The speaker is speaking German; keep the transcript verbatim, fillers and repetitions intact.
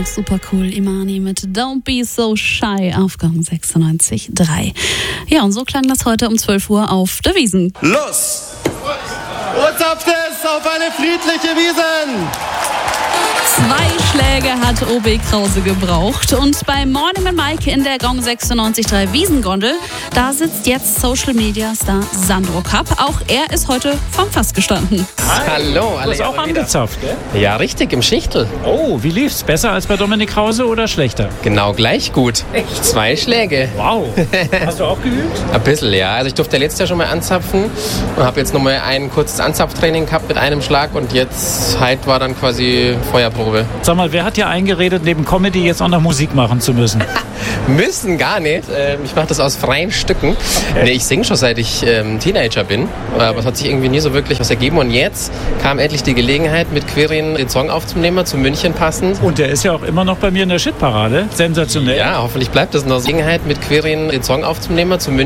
super cool. Imani mit Don't Be So Shy auf Gong sechsundneunzig Komma drei. Ja, und so klang das heute um zwölf Uhr auf der Wiesn. Los! Und auf das, auf eine friedliche Wiesn! Zwei Schläge hat O B Krause gebraucht. Und bei Morning mit Mike in der Gong sechsundneunzig Komma drei Wiesngondel, da sitzt jetzt Social Media Star Sandro Kapp. Auch er ist heute vom Fass gestanden. Hi. Hallo, alle. Du hast auch angezapft, gell? Ja, richtig, im Schichtel. Oh, wie lief's? Besser als bei Dominik Krause oder schlechter? Genau gleich gut. Echt? Zwei Schläge. Wow. Hast du auch geübt? Ein bisschen, ja. Also ich durfte letztes Jahr schon mal anzapfen und habe jetzt nochmal ein kurzes Anzapftraining gehabt mit einem Schlag und jetzt heute war dann quasi Feuerprobe. Sag mal, wer hat dir eingeredet, neben Comedy jetzt auch noch Musik machen zu müssen? Müssen gar nicht. Ich mache das aus freien Stücken. Okay. Nee, ich singe schon seit ich ähm, Teenager bin, aber es hat sich irgendwie nie so wirklich was ergeben. Und jetzt kam endlich die Gelegenheit, mit Quirin den Song aufzunehmen, zu München passend. Und der ist ja auch immer noch bei mir in der Shitparade. Sensationell. Ja, hoffentlich bleibt das noch. Gelegenheit, mit Quirin den Song aufzunehmen, zu München.